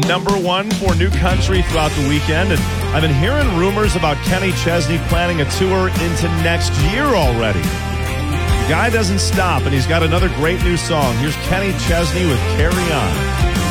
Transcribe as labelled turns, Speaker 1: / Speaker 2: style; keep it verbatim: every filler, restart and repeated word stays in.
Speaker 1: number one for new country throughout the weekend. And I've been hearing rumors about Kenny Chesney planning a tour into next year already. The guy doesn't stop, and he's got another great new song. Here's Kenny Chesney with Carry On.